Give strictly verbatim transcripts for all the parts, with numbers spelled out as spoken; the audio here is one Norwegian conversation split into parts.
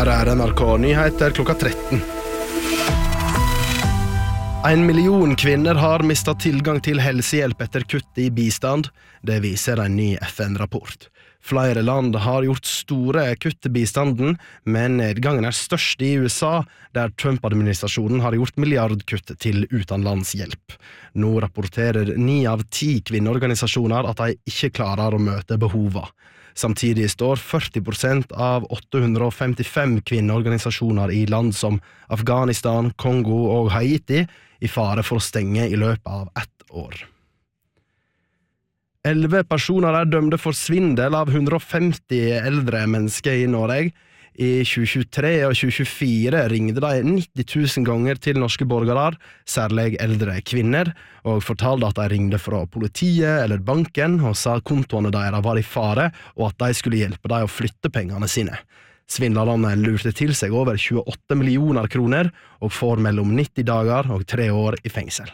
Her er N R K Nyheter klokka tretten. En million kvinner har mistet tilgang til helsehjelp etter kutt i bistand. Det viser en ny F N-rapport. Flere land har gjort store kutt i bistanden, men nedgangen er størst i U S A, der Trump-administrasjonen har gjort milliardkutt til utenlandshjelp. Nå rapporterer ni av ti kvinneorganisasjoner at de ikke klarer å møte behovet. Samtidig står førti prosent av åtte hundre og femtifem kvinneorganisasjoner i land som Afghanistan, Kongo og Haiti i fare for å stenge i løpet av ett år. Elleve personer er dømte for svindel av hundre og femti eldre mennesker i Norge. I tjue tjuetre og tjue tjuefire ringde de nitti tusen ganger til norske borgere, særlig eldre kvinner, og fortalte at de ringde fra politiet eller banken og sa kontoene deres var i fare, og at de skulle hjelpe dem å flytte pengene sine. Svindlerne lurte til seg over tjueåtte millioner kroner og får mellom nitti dager og tre år i fengsel.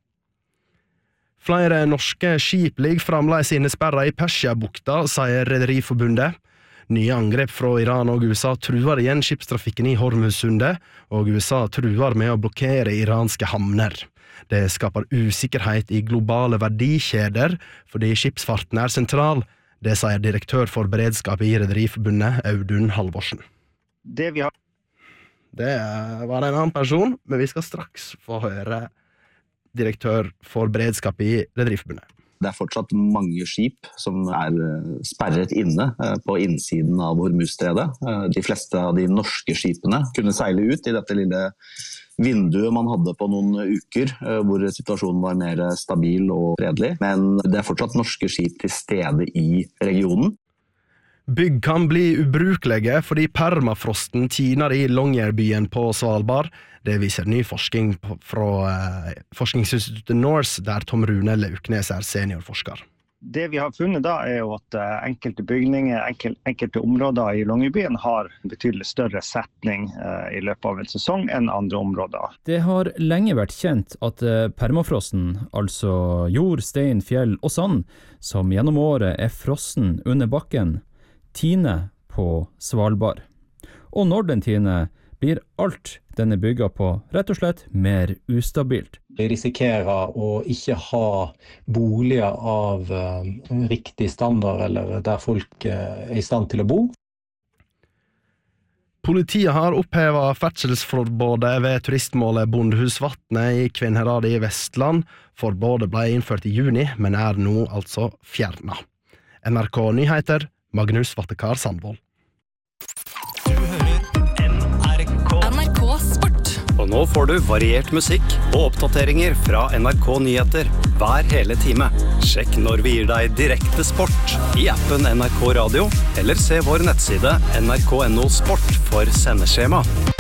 Flere norske skip ligger fremdeles innesperret i Persiabukta, sier Rederiforbundet. Nye angrep fra Iran og U S A truer igjen skipstrafikken i Hormuzsundet, og U S A truer med å blokkere iranske hamner. Det skaper usikkerhet i globale verdikjeder, fordi skipsfarten er sentral. Det sier direktør for beredskap i Rederiforbundet, Audun Halvorsen. Det vi har... Det var en annen person, men vi skal straks få høre direktør for beredskap i Rederiforbundet. Det er fortsatt mange skip som er sperret inne på innsiden av Hormuzstredet. De fleste av de norske skipene kunne seile ut i dette lille vinduet man hadde på noen uker, hvor situasjonen var mer stabil og fredelig. Men det er fortsatt norske skip til stede i regionen. Bygg kan bli ubrukelige fordi permafrosten tiner i Longyearbyen på Svalbard. Det viser ny forskning fra eh, forskningsinstituttet Norse, der Tom Rune Lauknes er seniorforsker. Det vi har funnet da er jo at enkelte bygninger, enkel, enkelte områder i Longyearbyen har betydelig større setning eh, i løpet av en sesong enn andre områder. Det har lenge vært kjent at permafrosten, altså jord, stein, fjell og sand, som gjennom året er frossen under bakken, tiner på Svalbard. Og når den tiner, blir alt den er bygget på rett og slett mer ustabilt. Vi risikerer å ikke ha boliger av uh, riktig standard, eller der folk uh, er i stand til å bo. Politiet har opphevet ferdselsforbudet ved turistmålet Bondehusvatnet i Kvinnherad i Vestland. Forbudet ble innført i juni, men er nå altså fjernet. N R K Nyheter, Magnus Vattekar Sandvold. Du hører N R K. N R K Sport. Og nå får du variert musikk og oppdateringer fra N R K Nyheter hver hele time. Sjekk når vi gir deg direkte sport i appen N R K Radio, eller se vår nettside N R K punktum no sport for sendeskjema.